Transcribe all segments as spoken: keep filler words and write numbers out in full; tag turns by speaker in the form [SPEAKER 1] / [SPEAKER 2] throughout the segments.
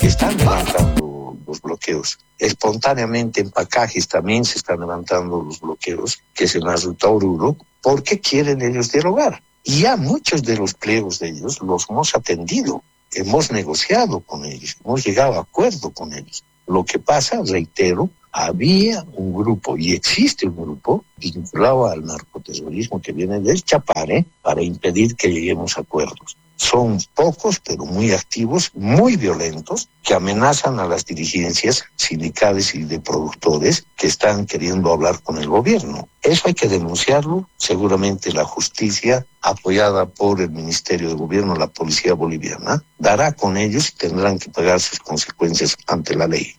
[SPEAKER 1] están levantando los bloqueos. Espontáneamente en Pacajes también se están levantando los bloqueos, que es en la ruta Oruro, porque quieren ellos dialogar. Y ya muchos de los pliegos de ellos los hemos atendido, hemos negociado con ellos, hemos llegado a acuerdo con ellos. Lo que pasa, reitero, había un grupo y existe un grupo vinculado al narcoterrorismo que viene del Chapare para impedir que lleguemos a acuerdos. Son pocos, pero muy activos, muy violentos, que amenazan a las dirigencias sindicales y de productores que están queriendo hablar con el gobierno. Eso hay que denunciarlo. Seguramente la justicia, apoyada por el Ministerio de Gobierno, la Policía Boliviana, dará con ellos y tendrán que pagar sus consecuencias ante la ley.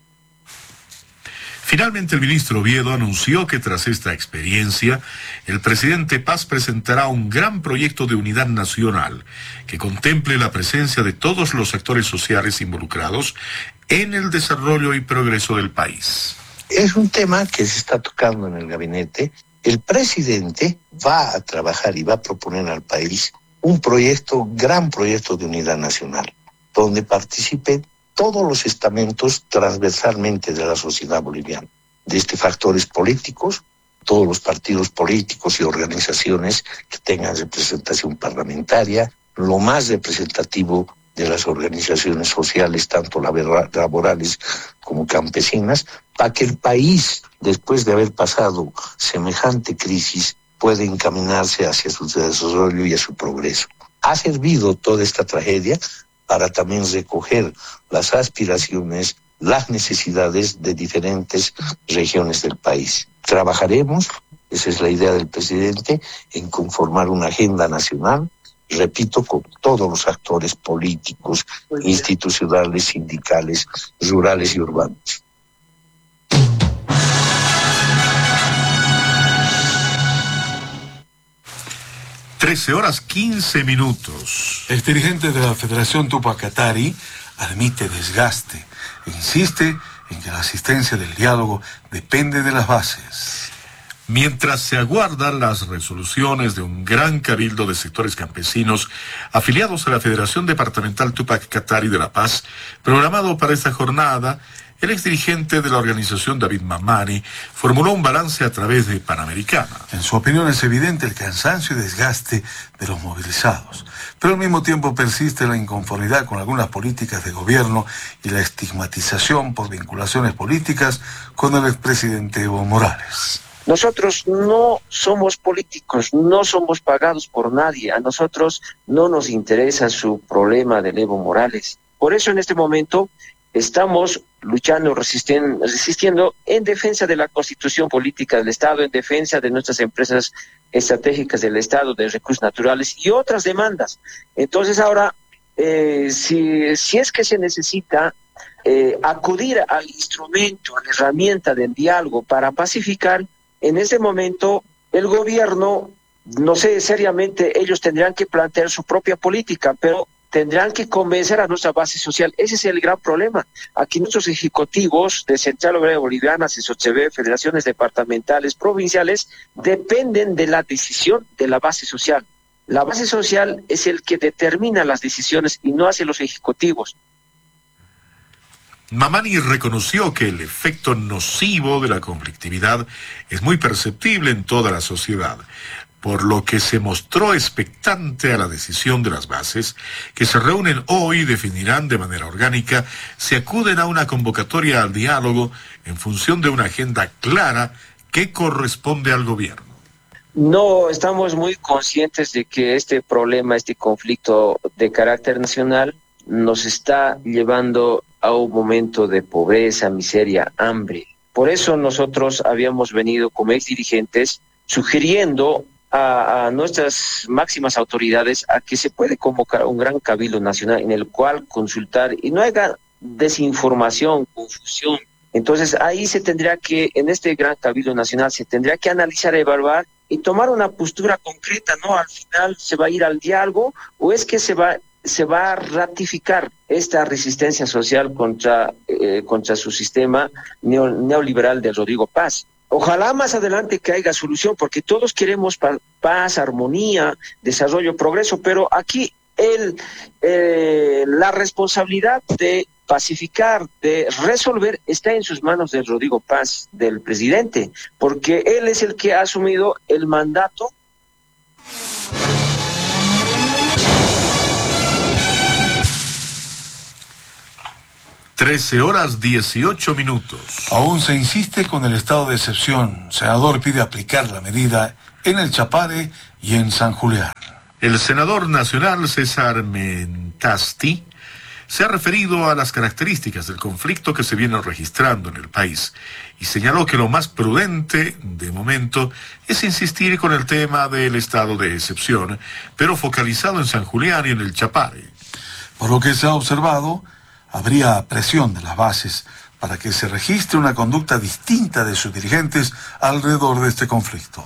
[SPEAKER 2] Finalmente, el ministro Oviedo anunció que tras esta experiencia, el presidente Paz presentará un gran proyecto de unidad nacional que contemple la presencia de todos los actores sociales involucrados en el desarrollo y progreso del país.
[SPEAKER 1] Es un tema que se está tocando en el gabinete. El presidente va a trabajar y va a proponer al país un proyecto, gran proyecto de unidad nacional, donde participen todos los estamentos transversalmente de la sociedad boliviana, desde factores políticos, todos los partidos políticos y organizaciones que tengan representación parlamentaria, lo más representativo de las organizaciones sociales, tanto laborales como campesinas, para que el país, después de haber pasado semejante crisis, pueda encaminarse hacia su desarrollo y a su progreso. Ha servido toda esta tragedia para también recoger las aspiraciones, las necesidades de diferentes regiones del país. Trabajaremos, esa es la idea del presidente, en conformar una agenda nacional, repito, con todos los actores políticos, institucionales, sindicales, rurales y urbanos.
[SPEAKER 2] trece horas quince minutos.
[SPEAKER 3] El dirigente de la Federación Tupac Katari admite desgaste e insiste en que la asistencia del diálogo depende de las bases.
[SPEAKER 2] Mientras se aguardan las resoluciones de un gran cabildo de sectores campesinos afiliados a la Federación Departamental Tupac Katari de La Paz, programado para esta jornada, el exdirigente de la organización, David Mamani, formuló un balance a través de Panamericana.
[SPEAKER 3] En su opinión es evidente el cansancio y desgaste de los movilizados, pero al mismo tiempo persiste la inconformidad con algunas políticas de gobierno y la estigmatización por vinculaciones políticas con el expresidente Evo Morales.
[SPEAKER 4] Nosotros no somos políticos, no somos pagados por nadie. A nosotros no nos interesa su problema del Evo Morales. Por eso en este momento estamos luchando, resisten, resistiendo en defensa de la Constitución Política del Estado, en defensa de nuestras empresas estratégicas del Estado, de recursos naturales y otras demandas. Entonces ahora, eh, si, si es que se necesita eh, acudir al instrumento, a la herramienta del diálogo para pacificar, en ese momento el gobierno, no sé, seriamente ellos tendrán que plantear su propia política, pero tendrán que convencer a nuestra base social. Ese es el gran problema. Aquí nuestros ejecutivos de Central Obrera Boliviana, C S O C B, federaciones departamentales, provinciales, dependen de la decisión de la base social. La base social es el que determina las decisiones y no hace los ejecutivos.
[SPEAKER 2] Mamani reconoció que el efecto nocivo de la conflictividad es muy perceptible en toda la sociedad, por lo que se mostró expectante a la decisión de las bases, que se reúnen hoy y definirán de manera orgánica si acuden a una convocatoria al diálogo en función de una agenda clara que corresponde al gobierno.
[SPEAKER 4] No, estamos muy conscientes de que este problema, este conflicto de carácter nacional, nos está llevando a un momento de pobreza, miseria, hambre. Por eso nosotros habíamos venido como ex dirigentes sugiriendo a, a nuestras máximas autoridades a que se puede convocar un gran cabildo nacional en el cual consultar y no haya desinformación, confusión. Entonces ahí se tendría que, en este gran cabildo nacional, se tendría que analizar, evaluar y tomar una postura concreta, ¿no? Al final se va a ir al diálogo o es que se va se va a ratificar esta resistencia social contra, eh, contra su sistema neo, neoliberal de Rodrigo Paz. Ojalá más adelante que haya solución, porque todos queremos pa paz, armonía, desarrollo, progreso, pero aquí el, eh, la responsabilidad de pacificar, de resolver, está en sus manos de Rodrigo Paz, del presidente, porque él es el que ha asumido el mandato.
[SPEAKER 2] trece horas dieciocho minutos.
[SPEAKER 3] Aún se insiste con el estado de excepción. Senador pide aplicar la medida en el Chapare y en San Julián.
[SPEAKER 2] El senador nacional César Mentasti se ha referido a las características del conflicto que se viene registrando en el país y señaló que lo más prudente, de momento, es insistir con el tema del estado de excepción, pero focalizado en San Julián y en el Chapare.
[SPEAKER 3] Por lo que se ha observado, habría presión de las bases para que se registre una conducta distinta de sus dirigentes alrededor de este conflicto.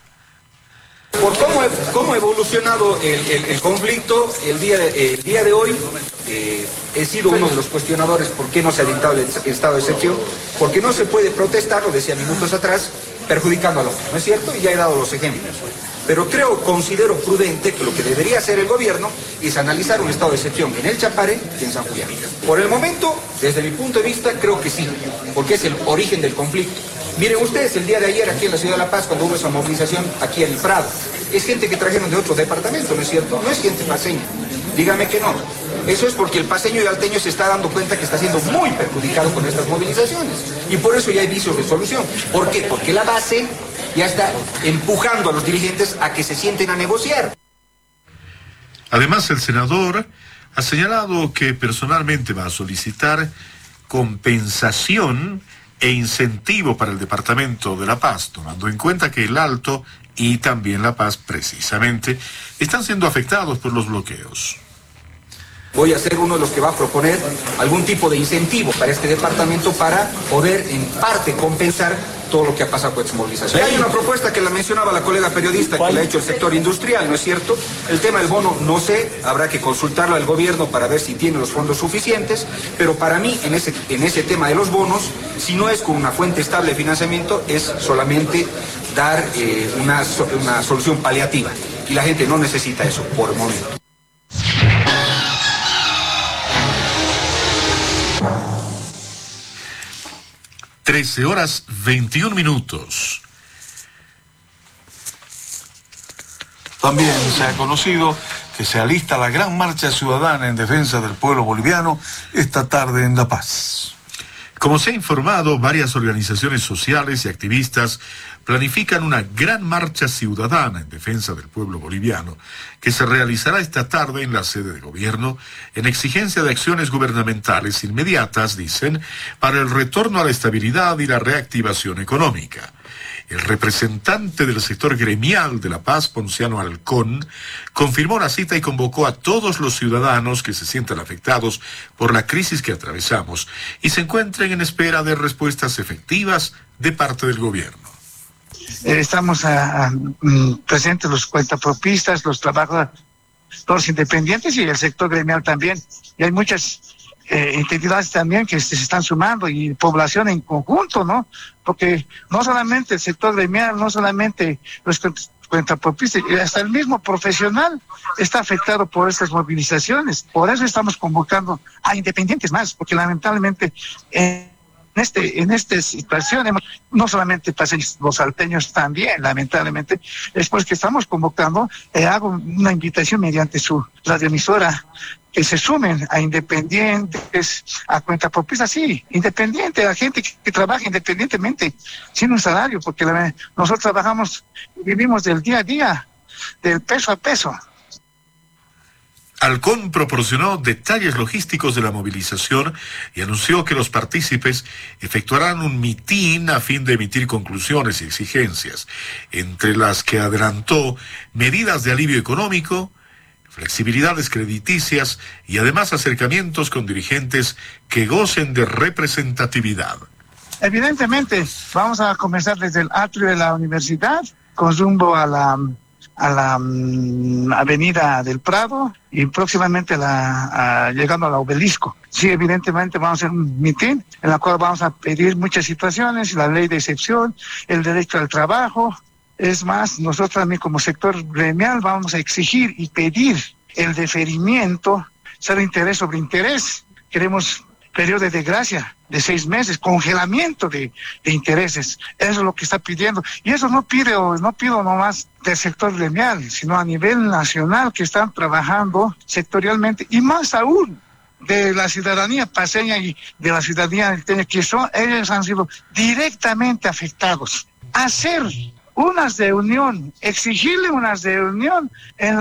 [SPEAKER 5] Por cómo, cómo ha evolucionado el, el, el conflicto, el día, de, el día de hoy eh, he sido uno de los cuestionadores por qué no se ha dictado el, el estado de excepción, porque no se puede protestar, lo decía minutos atrás, perjudicando al otro, ¿no es cierto? Y ya he dado los ejemplos. Pero creo, considero prudente que lo que debería hacer el gobierno es analizar un estado de excepción en el Chapare y en San Julián. Por el momento, desde mi punto de vista, creo que sí, porque es el origen del conflicto. Miren ustedes, el día de ayer aquí en la Ciudad de La Paz, cuando hubo esa movilización aquí en el Prado, es gente que trajeron de otro departamento, ¿no es cierto? No es gente paseña. Dígame que no. Eso es porque el paseño y alteño se está dando cuenta que está siendo muy perjudicado con estas movilizaciones. Y por eso ya hay vicios de solución. ¿Por qué? Porque la base ya está empujando a los dirigentes a que se sienten a negociar.
[SPEAKER 2] Además, el senador ha señalado que personalmente va a solicitar compensación e incentivo para el Departamento de La Paz, tomando en cuenta que el Alto y también La Paz, precisamente, están siendo afectados por los bloqueos.
[SPEAKER 5] Voy a ser uno de los que va a proponer algún tipo de incentivo para este departamento para poder, en parte, compensar todo lo que ha pasado con esta movilización. Hay una propuesta que la mencionaba la colega periodista, que la ha hecho el sector industrial, ¿no es cierto? El tema del bono, no sé, habrá que consultarlo al gobierno para ver si tiene los fondos suficientes, pero para mí, en ese, en ese tema de los bonos, si no es con una fuente estable de financiamiento, es solamente dar eh, una, una solución paliativa. Y la gente no necesita eso por el momento.
[SPEAKER 2] trece horas veintiún minutos.
[SPEAKER 3] También se ha conocido que se alista la gran marcha ciudadana en defensa del pueblo boliviano esta tarde en La Paz.
[SPEAKER 2] Como se ha informado, varias organizaciones sociales y activistas planifican una gran marcha ciudadana en defensa del pueblo boliviano, que se realizará esta tarde en la sede de gobierno, en exigencia de acciones gubernamentales inmediatas, dicen, para el retorno a la estabilidad y la reactivación económica. El representante del sector gremial de La Paz, Ponciano Halcón, confirmó la cita y convocó a todos los ciudadanos que se sientan afectados por la crisis que atravesamos y se encuentren en espera de respuestas efectivas de parte del gobierno.
[SPEAKER 6] Estamos a, a, presentes los cuentapropistas, los trabajadores, los independientes y el sector gremial también. Y hay muchas eh, entidades también que se, se están sumando y población en conjunto, ¿no? Porque no solamente el sector gremial, no solamente los cuentapropistas, hasta el mismo profesional está afectado por estas movilizaciones. Por eso estamos convocando a independientes más, porque lamentablemente... Eh, En este, en esta situación, no solamente paseños, los salteños también, lamentablemente, es pues que estamos convocando, eh, hago una invitación mediante su radioemisora, que se sumen a independientes, a cuentapropistas, sí, independiente, a gente que, que trabaja independientemente, sin un salario, porque la, nosotros trabajamos, vivimos del día a día, del peso a peso.
[SPEAKER 2] Halcón proporcionó detalles logísticos de la movilización y anunció que los partícipes efectuarán un mitin a fin de emitir conclusiones y exigencias, entre las que adelantó medidas de alivio económico, flexibilidades crediticias y además acercamientos con dirigentes que gocen de representatividad.
[SPEAKER 6] Evidentemente, vamos a comenzar desde el atrio de la universidad, con rumbo a la... a la um, avenida del Prado y próximamente la, a, llegando al obelisco. Sí, evidentemente vamos a hacer un mitin en la cual vamos a pedir muchas situaciones, la ley de excepción, el derecho al trabajo. Es más, nosotros también como sector gremial vamos a exigir y pedir el deferimiento, ser interés sobre interés. Queremos periodo de gracia de seis meses, congelamiento de, de intereses. Eso es lo que está pidiendo. Y eso no pide, no pido nomás del sector gremial, sino a nivel nacional, que están trabajando sectorialmente, y más aún de la ciudadanía paseña y de la ciudadanía delteña, que son, ellos han sido directamente afectados. Hacer unas de unión, exigirle unas de unión en la